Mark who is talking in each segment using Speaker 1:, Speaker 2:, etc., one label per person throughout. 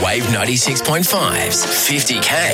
Speaker 1: Wave 96.5's 50K.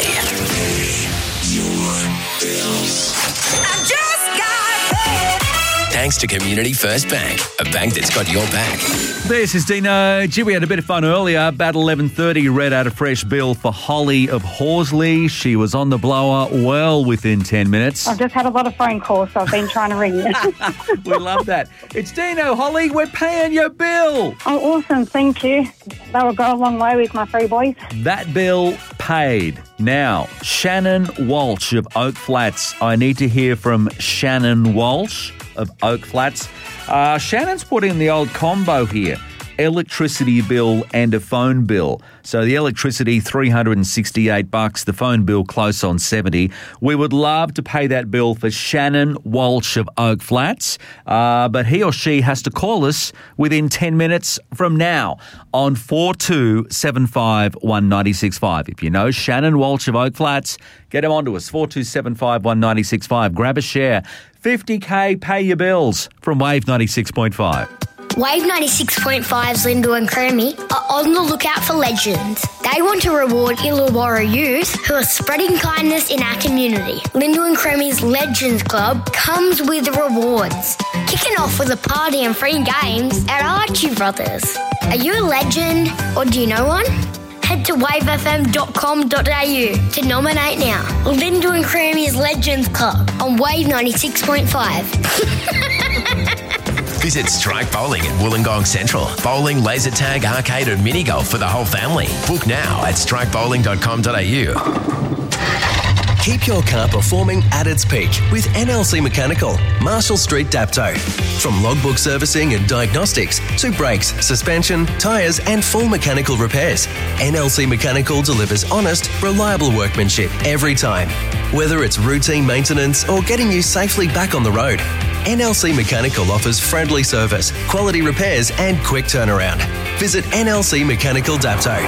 Speaker 2: I just got paid.
Speaker 1: Thanks to Community First Bank, a bank that's got your back.
Speaker 3: This is Dino. Gee, we had a bit of fun earlier. About 11:30, read out a fresh bill for Holly of Horsley. She was on the blower well within 10 minutes.
Speaker 4: I've just had a lot of phone calls, so I've been trying to ring you.
Speaker 3: We love that. It's Dino, Holly. We're paying your bill.
Speaker 4: Oh, awesome. Thank you. That will go a long way with my three boys.
Speaker 3: That bill paid. Now, Shannon Walsh of Oak Flats. I need to hear from Shannon Walsh of Oak Flats. Shannon's put in the old combo here. Electricity bill and a phone bill. So the electricity, $368, the phone bill close on $70. We would love to pay that bill for Shannon Walsh of Oak Flats, but he or she has to call us within 10 minutes from now on 42751965. If you know Shannon Walsh of Oak Flats, get him onto us, 42751965. Grab a share. 50K, pay your bills from Wave 96.5.
Speaker 5: Wave 96.5's Linda and Cromie are on the lookout for legends. They want to reward Illawarra youth who are spreading kindness in our community. Linda and Cromie's Legends Club comes with rewards, kicking off with a party and free games at Archie Brothers. Are you a legend or do you know one? Head to wavefm.com.au to nominate now. Linda and Cromie's Legends Club on Wave 96.5.
Speaker 1: Visit Strike Bowling at Wollongong Central. Bowling, laser tag, arcade and mini golf for the whole family. Book now at strikebowling.com.au.
Speaker 6: Keep your car performing at its peak with NLC Mechanical, Marshall Street, Dapto. From logbook servicing and diagnostics to brakes, suspension, tyres and full mechanical repairs, NLC Mechanical delivers honest, reliable workmanship every time. Whether it's routine maintenance or getting you safely back on the road, NLC Mechanical offers friendly service, quality repairs and quick turnaround. Visit NLC Mechanical Dapto.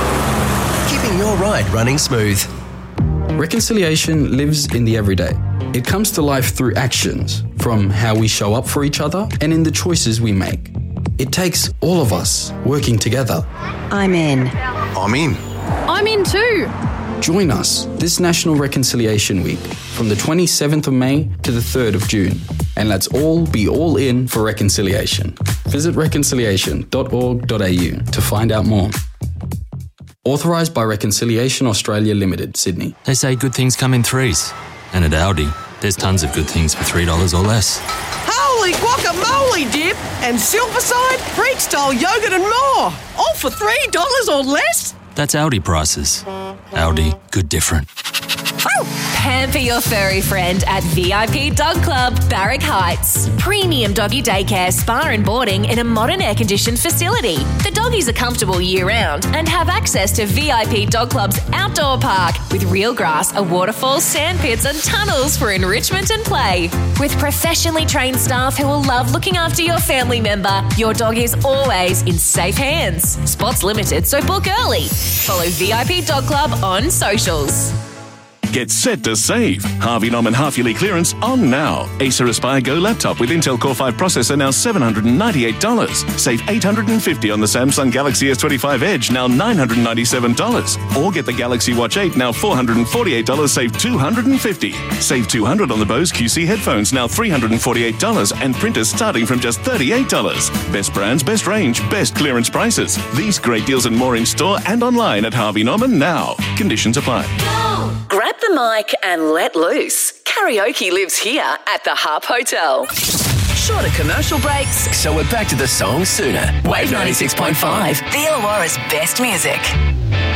Speaker 6: Keeping your ride running smooth.
Speaker 7: Reconciliation lives in the everyday. It comes to life through actions, from how we show up for each other and in the choices we make. It takes all of us working together.
Speaker 8: I'm in.
Speaker 6: I'm in.
Speaker 9: I'm in too.
Speaker 7: Join us this National Reconciliation Week from the 27th of May to the 3rd of June. And let's all be all in for reconciliation. Visit reconciliation.org.au to find out more. Authorised by Reconciliation Australia Limited, Sydney.
Speaker 10: They say good things come in threes. And at Aldi, there's tons of good things for $3 or less.
Speaker 11: Holy guacamole dip and Silverside, Freak-style yogurt and more. All for $3 or less?
Speaker 10: That's Aldi prices. Aldi, good different.
Speaker 2: Pamper your furry friend at VIP Dog Club, Barrack Heights. Premium doggy daycare, spa and boarding in a modern air-conditioned facility. The doggies are comfortable year-round and have access to VIP Dog Club's outdoor park with real grass, a waterfall, sand pits and tunnels for enrichment and play. With professionally trained staff who will love looking after your family member, your dog is always in safe hands. Spots limited, so book early. Follow VIP Dog Club on socials.
Speaker 12: Get set to save. Harvey Norman half-yearly clearance on now. Acer Aspire Go laptop with Intel Core 5 processor now $798. Save $850 on the Samsung Galaxy S25 Edge, now $997. Or get the Galaxy Watch 8, now $448, save $250. Save $200 on the Bose QC headphones, now $348, and printers starting from just $38. Best brands, best range, best clearance prices. These great deals and more in store and online at Harvey Norman now. Conditions apply.
Speaker 2: Grab the mic and let loose. Karaoke lives here at the Harp Hotel.
Speaker 1: Shorter commercial breaks, so we're back to the song sooner. Wave 96.5.
Speaker 2: The Illawarra's best music.